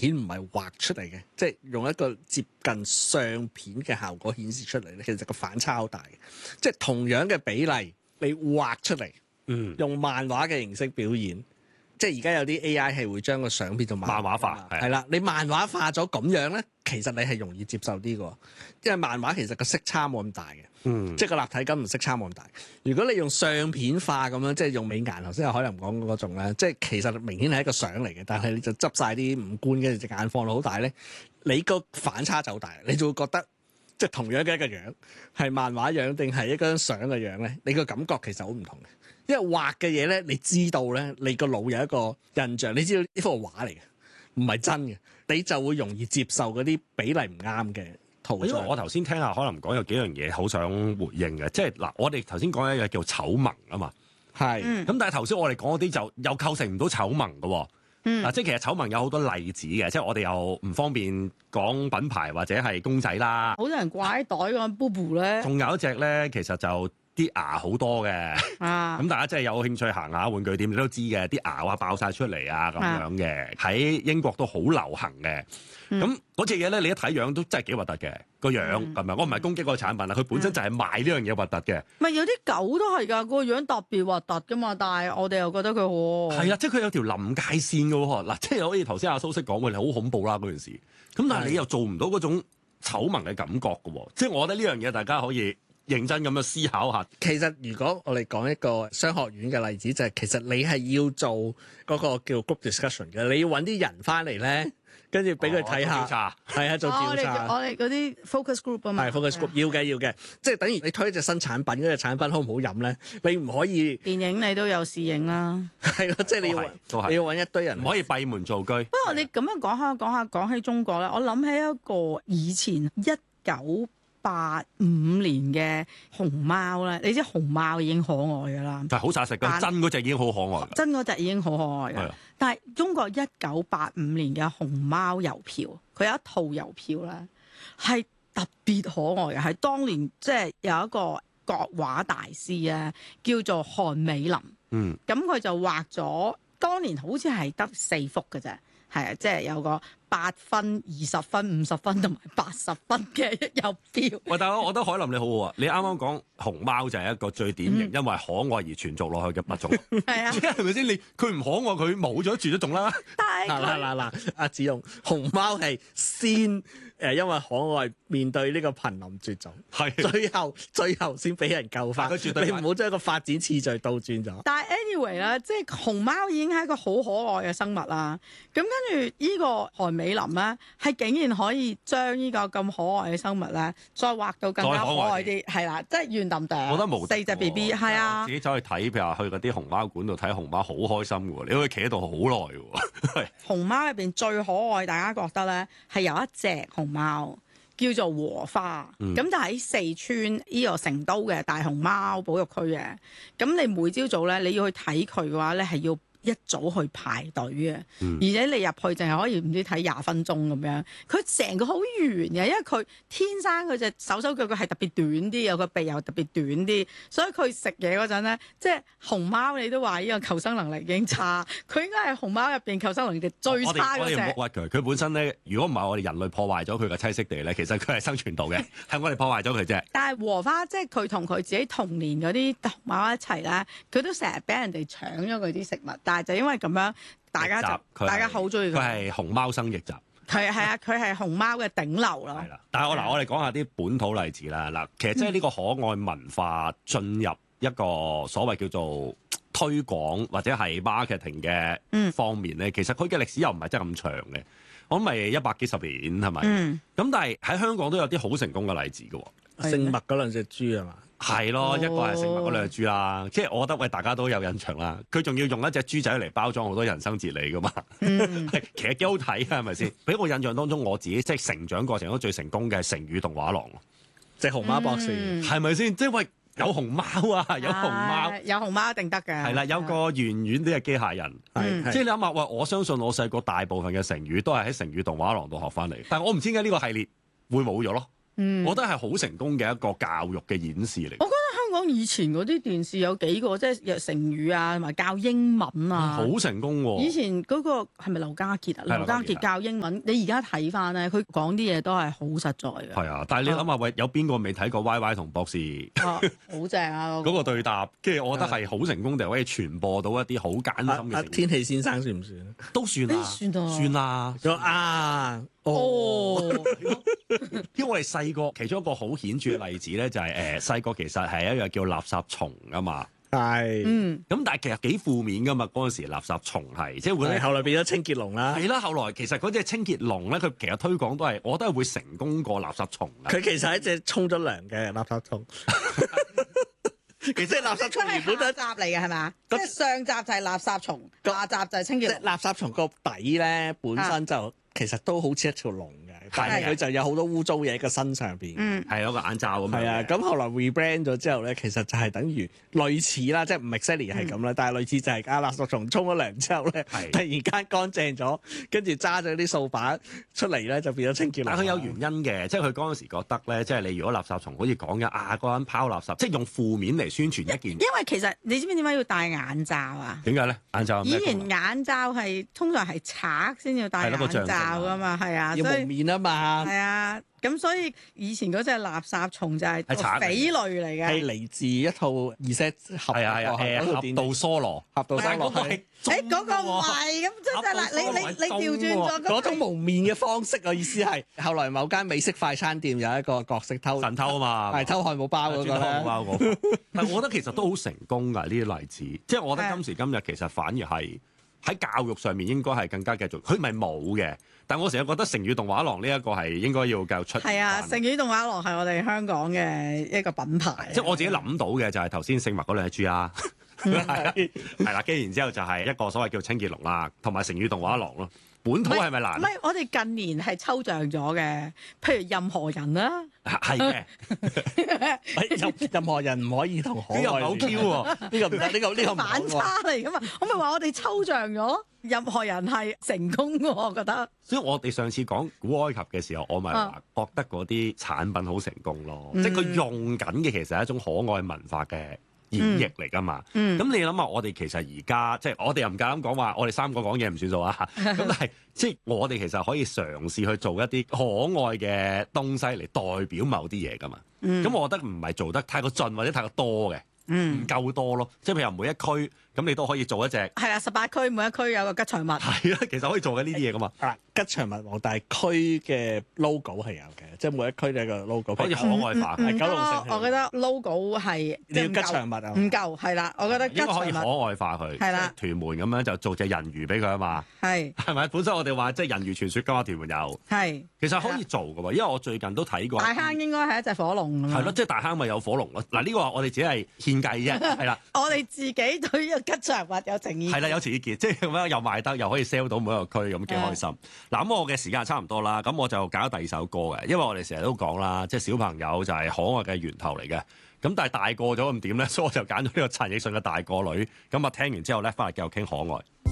顯唔係畫出嚟嘅，即係用一個接近相片嘅效果顯示出嚟咧，其實個反差好大嘅。即係同樣嘅比例，你畫出嚟，用漫畫嘅形式表演。即係而家有啲 AI 係會將個相變做漫畫化，係啦，你漫畫化咗咁樣咧，其實你係容易接受啲嘅，因為漫畫其實個色差冇咁大嘅，即係個立體感同色差冇咁大。如果你用相片化咁樣，即係用美顏，頭先阿海林講嗰種咧，即係其實明顯係一個相嚟嘅，但係你就執晒啲五官，跟住隻眼放到好大咧，你個反差就好大，你就會覺得即係同樣嘅一個樣，係漫畫樣定係一張相嘅樣咧，你個感覺其實好唔同嘅。因為畫嘅嘢咧，你知道咧，你個腦有一個印象，你知道呢幅畫嚟嘅，唔係真嘅，你就會容易接受嗰啲比例唔啱嘅圖像。 因為我頭先聽下可能講有幾樣嘢好想回應嘅，即係嗱，我哋頭先講一樣叫醜萌啊嘛， 係， 咁但係頭先我哋講嗰啲就又構成唔到醜萌嘅喎。嗱，即係其實醜萌有好多例子嘅，即係我哋又唔方便講品牌或者係公仔啦。 好多人掛喺袋咁 BooBoo 咧， 仲有一隻咧，其實就啲牙好多嘅，咁大家真係有興趣行下玩具店，你都知嘅，啲牙啊爆晒出嚟啊咁樣嘅，喺英國都好流行嘅。咁嗰隻嘢咧，你一睇樣都真係幾核突嘅個樣咁樣。我唔係攻擊嗰個產品啦，佢本身就係賣呢樣嘢核突嘅。 唔係有啲狗都係㗎，個樣特別核突㗎嘛，但係我哋又覺得佢好係啊，即係佢有條臨界線㗎喎。嗱，即係好似頭先阿蘇式講嘅，你好恐怖啦嗰件事。咁但係你又做唔到嗰種醜聞嘅感覺㗎喎。即係我覺得呢樣嘢大家可以認真咁樣思考下。 其實如果我哋講一個商學院嘅例子，就係其實你係要做嗰個叫 group discussion 嘅，你要揾啲人翻嚟咧，跟住俾佢睇下，係啊，做調查。 我哋嗰啲 focus group 啊嘛， 係 focus group 要嘅，即係等於你推一隻新產品，嗰隻產品好唔好飲咧？你唔可以電影你都有試影啦， 係咯，即係你要揾一堆人， 唔可以閉門造車。 不過你咁樣講起中國咧，我諗起一個以前1985年嘅熊貓咧，你知熊貓已經可愛㗎啦， 但係好實實嘅，真嗰隻已經好可愛， 真嗰隻已經好可愛㗎。但係中國1985年嘅熊貓郵票，佢有一套郵票咧係特別可愛嘅，係當年即係有一個國畫大師啊，叫做韓美林。咁佢就畫咗，當年好似係得4幅嘅啫。係啊，即係有個8分、20分、50分同埋80分嘅郵票。 喂，但係我覺得海林你好好啊！你啱啱講熊貓就係一個最典型，因為可愛而傳續落去嘅物種。 係啊， 係咪先？佢唔可愛，佢冇咗絕咗種啦。 但係嗱，阿子勇，熊貓係先因為可愛面對呢個瀕臨絕種，係最後先俾人救翻。你唔好將個發展次序倒轉咗。 但係 anyway 啦，即係熊貓已經係一個好可愛嘅生物啦。咁跟住呢個韓美林咧，係竟然可以將呢個咁可愛嘅生物咧，再畫到更加可愛啲，係啦，即係圓揼揼。 我覺得無敵。 4隻 BB 係啊， 自己走去睇，譬如話去嗰啲熊貓館度睇熊貓，好開心嘅喎，你可以企喺度好耐嘅喎。 熊貓入邊最可愛，大家覺得咧係有一隻熊貓叫做和花，咁就喺四川呢個成都嘅大熊貓保育區嘅。咁你每朝早咧，你要去睇佢嘅話咧，係要一早去排隊嘅，而且你入去淨係可以唔知睇20分鐘咁樣。佢成個好圓嘅，因為佢天生佢隻手腳佢係特別短啲，有個鼻又特別短啲，所以佢食嘢嗰陣咧，即係熊貓你都話呢個求生能力已經差，佢應該係熊貓入邊求生能力最差嗰隻。 我哋唔好屈佢，佢本身咧，如果唔係我哋人類破壞咗佢嘅棲息地咧，其實佢係生存到嘅，係我哋破壞咗佢啫。 但係和花即係佢同佢自己同年嗰啲熊貓一齊咧，佢都成日俾人哋搶咗佢啲食物，但係就因為咁樣，大家好中意佢。 佢係熊貓生逆襲。 係啊，佢係熊貓嘅頂流咯。 係啦，但係我哋講下啲本土例子啦。嗱，其實即係呢個可愛文化進入一個所謂叫做推廣或者係 marketing 嘅方面咧，其實佢嘅歷史又唔係真係咁長嘅。我諗咪100幾十年係咪？咁但係喺香港都有啲好成功嘅例子嘅喎。 姓麥嗰兩隻豬係嘛？係咯，一個係姓麥嗰兩隻豬啦。即係我覺得大家都有印象啦。佢仲要用一隻豬仔嚟包裝好多人生哲理噶嘛。其實幾好睇啊，係咪先？俾我印象當中，我自己即係成長過程中最成功嘅係成語動畫廊， 隻熊貓博士係咪先？即係喂，有熊貓啊，有熊貓， 有熊貓一定得嘅。係啦，有個圓圓啲嘅機械人，即係你諗下，喂，我相信我細個大部分嘅成語都係喺成語動畫廊度學翻嚟，但係我唔知點解呢個系列會冇咗咯。我覺得係好成功嘅一個教育嘅演示嚟。 我覺得香港以前嗰啲電視有幾個即係成語啊，同埋教英文啊， 好成功喎！ 以前嗰個係咪劉家傑啊？劉家傑教英文，你而家睇翻咧，佢講啲嘢都係好實在嘅。 係啊，但係你諗下，喂，有邊個未睇過 Y Y 同博士？ 好正啊！ 嗰個對答，跟住我覺得係好成功，就可以傳播到一啲好艱辛嘅天氣先生算唔算？ 都算啦，算啦。因為我哋細個其中一個好顯著嘅例子咧，就係細個其實係一樣叫垃圾蟲噶嘛。 係， 咁但係其實幾負面噶嘛。嗰陣時垃圾蟲係即係會後來變咗清潔龍啦。 係啦，後來其實嗰隻清潔龍咧，佢其實推廣都係，我覺得係會成功過垃圾蟲。 佢其實係一隻沖咗涼嘅垃圾蟲。其實垃圾蟲原本都係下集嚟嘅係嘛？即係上集就係垃圾蟲，下集就係清潔龍。 垃圾蟲個底咧本身就其實都好似一條龍嘅，但係佢就有好多污糟嘢喺個身上邊。 係有個眼罩咁樣。 係啊，咁後來 rebrand 咗之後咧，其實就係等於類似啦，即係唔 exactly 係咁啦，但係類似就係垃圾蟲沖咗涼之後咧，突然間乾淨咗，跟住揸咗啲掃把出嚟咧，就變咗清潔龍。 但係佢有原因嘅，即係佢嗰陣時覺得咧，即係你如果垃圾蟲好似講嘅嗰個人拋垃圾，即係用負面嚟宣傳一件。 因為其實你知唔知點解要戴眼罩啊？ 點解咧？眼罩以前眼罩係通常係賊先要戴眼罩噶嘛，係啊， 要蒙面啊嘛。 係啊，咁所以以前嗰隻垃圾蟲就係匪類嚟嘅， 係嚟自一套2set合俠盜蘇羅， 俠盜蘇羅嗰個唔係咁，即係嗱，你調轉咗嗰種蒙面嘅方式，我意思係後來某間美式快餐店有一個角色神偷啊嘛， 係偷漢堡包嗰個咧。 但係我覺得其實都好成功㗎呢啲例子，即係我覺得今時今日其實反而係喺教育上面應該係更加繼續，佢咪冇嘅。但我成日覺得成語動畫廊呢一個係應該要繼續出。係啊，成語動畫廊係我哋香港嘅一個品牌。 即係我自己諗到嘅就係頭先姓麥嗰兩隻豬啊，係啦，跟住然之後就係一個所謂叫清潔龍啦，同埋成語動畫廊咯。本土係咪難？ 唔係，我哋近年係抽象咗嘅，譬如任何人啦。 係嘅， 任何人唔可以同可愛。呢個好 Q 喎，呢個唔得，呢個反差嚟噶嘛？我咪話我哋抽象咗，任何人係成功喎，我覺得。 所以我哋上次講古埃及嘅時候，我咪話覺得嗰啲產品好成功咯，即係佢用緊嘅其實係一種可愛文化嘅演繹嚟噶嘛。咁你諗下，我哋其實而家即係我哋又唔夠膽講話，我哋三個講嘢唔算數啊。咁但係即係我哋其實可以嘗試去做一啲可愛嘅東西嚟代表某啲嘢噶嘛。咁我覺得唔係做得太過盡或者太過多嘅。唔夠多咯，即係譬如每一區咁，你都可以做一隻。係啊，18區每一區有個吉祥物。 係啊，其實可以做緊呢啲嘢噶嘛。 吉祥物王，但係區嘅 logo 係有嘅，即係每一區都有個 logo。 可以可愛化。 九龍城，我覺得 logo 係你要吉祥物啊？ 唔夠，係啦，我覺得應該可以可愛化佢。係啦，屯門咁樣就做隻人魚俾佢啊嘛。係咪？本身我哋話即係人魚傳說㗎嘛，屯門有。係。其實可以做㗎喎，因為我最近都睇過。 大坑應該係一隻火龍。 係咯，即係大坑咪有火龍咯。嗱，呢個我哋只係獻計啫，係啦。 我哋自己對呢個吉祥物有情意。 係啦，有情意結，即係咁樣又賣得，又可以 sell 到每一個區，咁幾開心。嗱，咁我嘅時間差唔多啦，咁我就揀咗第二首歌嘅，因為我哋成日都講啦，即係小朋友就係可愛嘅源頭嚟嘅。咁但係大個咗咁點咧？所以我就揀咗呢個陳奕迅嘅大個女。咁啊聽完之後咧，翻嚟繼續傾可愛。